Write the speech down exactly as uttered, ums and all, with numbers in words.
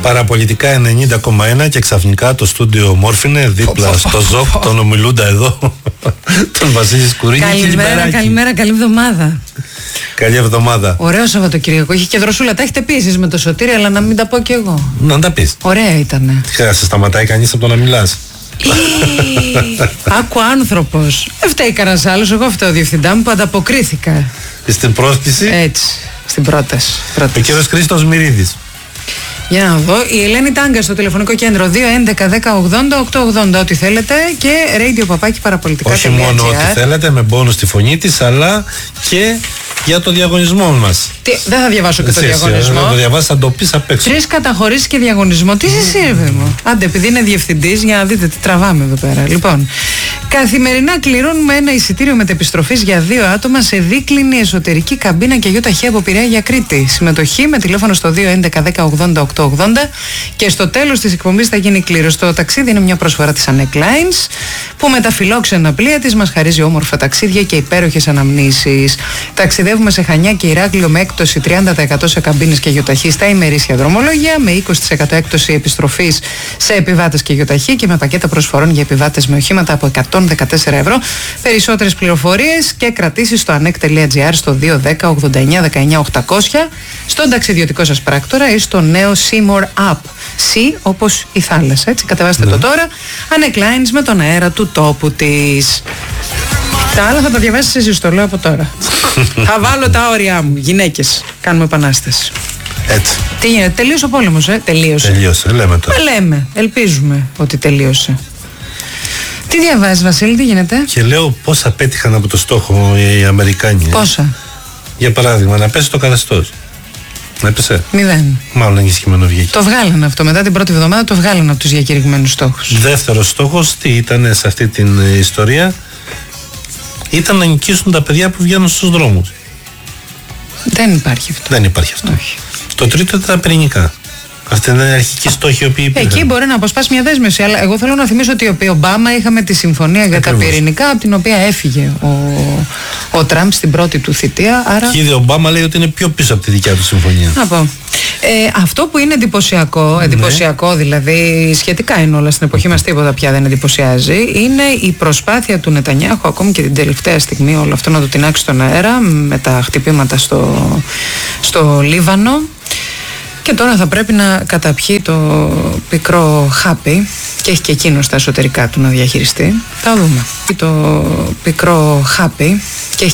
Παραπολιτικά ενενήντα κόμμα ένα και ξαφνικά το στούντιο μόρφινε δίπλα στο ΖΟΚ, τον ομιλούντα εδώ, τον Βασίλη Σκουρίνη. Καλημέρα, καλημέρα, καλή εβδομάδα. Καλή εβδομάδα. Ωραίο Σαββατοκύριακο. Είχε και δροσούλα. Τα έχετε πει εσείς με το Σωτήρι, αλλά να μην τα πω κι εγώ. Να τα πεις. Ωραία ήτανε. Τι σε σταματάει κανείς από το να μιλάς? Άκου άνθρωπος. Δεν φταίει κανένας άλλος. Εγώ φταίω διευθυντά μου που ανταποκρίθηκα. Στην πρόσκληση. Έτσι. Στην πρόταση. Ο κύριος Χρήστος Μυρίδης. Για να δω. Η Ελένη Τάγκα στο τηλεφωνικό κέντρο δύο έντεκα δέκα ογδόντα οκτακόσια ογδόντα. Ό,τι θέλετε. Και radio παπάκι παραπολιτικά. Όχι μόνο ό,τι θέλετε, με μπόνους στη φωνή της, αλλά και για το διαγωνισμό μας. Τι, δεν θα διαβάσω και το Εσύ, διαγωνισμό. Θα το διαβάσεις, θα το πεις απ' έξω. Τρεις καταχωρήσεις και διαγωνισμό. Τι είσαι, ρε παιδί μου. Άντε, επειδή είναι διευθυντής, για να δείτε τι τραβάμε εδώ πέρα. Λοιπόν, καθημερινά κληρώνουμε ένα εισιτήριο μετεπιστροφής για δύο άτομα σε δίκλινη εσωτερική καμπίνα και γιοταχή από Πειραιά για Κρήτη. Συμμετοχή με τηλέφωνο στο δύο έντεκα δέκα ογδόντα οκτακόσια ογδόντα και στο τέλος της εκπομπής θα γίνει κλήρωση. Το ταξίδι είναι μια προσφορά της Annec Lines που με τα φιλόξενα πλοία της μας χαρίζει όμορφα ταξίδια και υπέροχες αναμνήσεις. Ταξιδεύουμε σε Χανιά και Ηράκλειο με έκπτωση τριάντα τοις εκατό σε καμπίνες και γιοταχή στα ημερήσια δρομολόγια, με είκοσι τοις εκατό έκπτωση επιστροφής σε επιβάτες και γιοταχή και με πακέτα προσφορών για επιβάτες με οχήματα από εκατόν δεκατέσσερα ευρώ. Περισσότερες πληροφορίες και κρατήσεις στο ανεκ τελεία τζι άρ στο δύο δέκα ογδόντα εννιά δεκαεννιά οκτακόσια, στον ταξιδιωτικό σας πράκτορα ή στο νέο Seymour App. Sea όπως η θάλασσα, έτσι. Κατεβάστε ναι. το τώρα. Annec Lines με τον αέρα του τόπου της. Τα άλλα θα τα διαβάσεις εσείς, το λέω από τώρα. Θα βάλω τα όρια μου. Γυναίκες, κάνουμε επανάσταση. Έτσι. Τι γίνεται, τελείωσε ο πόλεμος, ε? Τελείωσε. Τελείωσε, λέμε τώρα. Ε, λέμε, ελπίζουμε ότι τελείωσε. Τι διαβάζεις, Βασίλη, τι γίνεται? Και λέω πόσα πέτυχαν από το στόχο οι Αμερικάνοι. Πόσα? Για παράδειγμα, να πέσει το καθεστώς. Να έπεσε. Μηδέν. Μάλλον ενισχυμένο βγήκε. Το βγάλανε αυτό. Μετά την πρώτη εβδομάδα το βγάλανε από τους διακηρυγμένους στόχους. Δεύτερος στόχος, τι ήταν σε αυτή την ιστορία? Ήταν να νικήσουν τα παιδιά που βγαίνουν στους δρόμους. Δεν υπάρχει αυτό. Δεν υπάρχει αυτό. Όχι. Το τρίτο ήταν τα πυρηνικά. Αυτή ήταν η αρχική στόχη οι οποίοι υπήρχαν. Εκεί μπορεί να αποσπάσει μια δέσμευση. Αλλά εγώ θέλω να θυμίσω ότι ο Ομπάμα είχαμε τη συμφωνία για Ακριβώς. τα πυρηνικά, από την οποία έφυγε ο, ο Τραμπ στην πρώτη του θητεία. Άρα... Και ήδη ο Ομπάμα λέει ότι είναι πιο πίσω από τη δικιά του συμφωνία. Να πω. Ε, αυτό που είναι εντυπωσιακό, εντυπωσιακό ναι. δηλαδή, σχετικά είναι όλα στην εποχή μας, τίποτα πια δεν εντυπωσιάζει, είναι η προσπάθεια του Νετανιάχου ακόμη και την τελευταία στιγμή όλο αυτό να το τεινάξει στον αέρα με τα χτυπήματα στο, στο Λίβανο. Και τώρα θα πρέπει να καταπιεί το πικρό χάπι και έχει και εκείνο στα εσωτερικά του να διαχειριστεί. Θα δούμε. Το πικρό χάπι και έχει